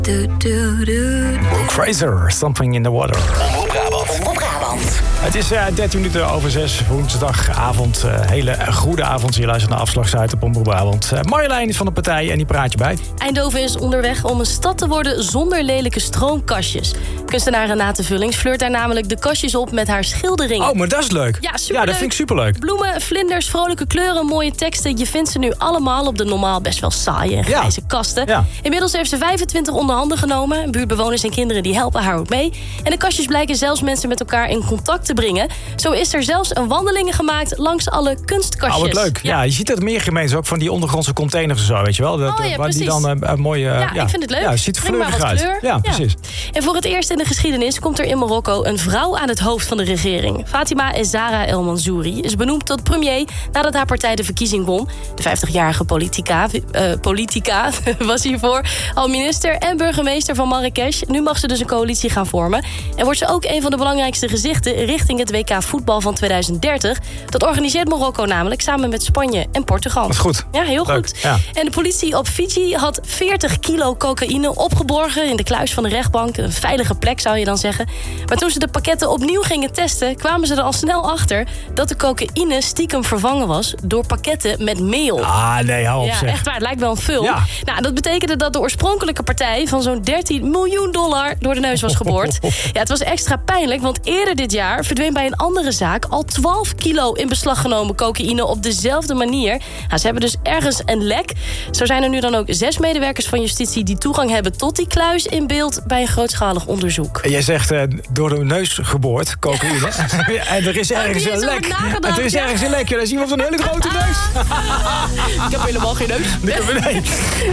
Brooke Fraser, Something in the Water. Omroep Brabant. Het is 13 minuten over 6, woensdagavond. Hele goede avond. Je luistert naar Afslagzuid op Omroep Brabant. Marjolein is van de partij en die praat je bij. Eindhoven is onderweg om een stad te worden zonder lelijke stroomkastjes. Kunstenaar Renate Vullings flirt daar namelijk de kastjes op met haar schilderingen. Oh, maar dat is leuk. Ja, superleuk. Ja, dat vind ik superleuk. Bloemen, vlinders, vrolijke kleuren, mooie teksten. Je vindt ze nu allemaal op de normaal best wel saaie en grijze kasten. Ja. Inmiddels heeft ze 25 onder handen genomen. Buurtbewoners en kinderen die helpen haar ook mee. En de kastjes blijken zelfs mensen met elkaar in contact te brengen. Zo is er zelfs een wandeling gemaakt langs alle kunstkastjes. Oh, wat leuk. Ja, je ziet dat meer gemeenten ook van die ondergrondse containers en zo, weet je wel. Dat, ja, waar precies. die dan mooie... Ja, ik vind het leuk. Ja, het ziet er Breng maar fleurig wat uit. kleur. Ja, precies. En voor het eerst in de geschiedenis komt er in Marokko een vrouw aan het hoofd van de regering. Fatima Zahra El Mansouri is benoemd tot premier nadat haar partij de verkiezing won. De 50-jarige politica was hiervoor al minister en burgemeester van Marrakesh. Nu mag ze dus een coalitie gaan vormen. En wordt ze ook een van de belangrijkste gezichten richting het WK voetbal van 2030. Dat organiseert Marokko namelijk samen met Spanje en Portugal. Dat is goed. Ja, heel Leuk. goed. Ja. En de politie op Fiji had 40 kilo cocaïne opgeborgen in de kluis van de rechtbank. Een veilige plek zou je dan zeggen. Maar toen ze de pakketten opnieuw gingen testen, kwamen ze er al snel achter dat de cocaïne stiekem vervangen was door pakketten met meel. Ah, nee, hou op Ja, zeg. echt waar. Het lijkt wel een film. Ja. Nou, dat betekende dat de oorspronkelijke partij van zo'n $13 miljoen door de neus was geboord. Ja, het was extra pijnlijk, want eerder dit jaar verdween bij een andere zaak al 12 kilo in beslag genomen cocaïne op dezelfde manier. Nou, ze hebben dus ergens een lek. Zo zijn er nu dan ook 6 medewerkers van justitie die toegang hebben tot die kluis in beeld bij een grootschalig onderzoek. En jij zegt door de neus geboord, cocaïne. En er is ergens niet een eens over lek. nagedacht, En er is ja. ergens een lek. Ja, dan zie je wat een hele grote neus. Ik heb helemaal geen neus. Nee.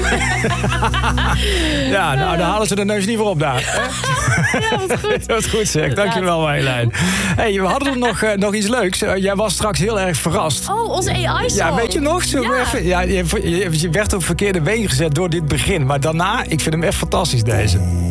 Ja, nou, dan halen ze de neus niet voor op daar. Hè? Ja, wat goed. Wat goed zeg, dankjewel Marjolein. Hey, we hadden nog iets leuks. Jij was straks heel erg verrast. Oh, onze AI-song. Ja, weet je nog? Zullen we Ja. even, je werd op verkeerde been gezet door dit begin. Maar daarna, ik vind hem echt fantastisch deze.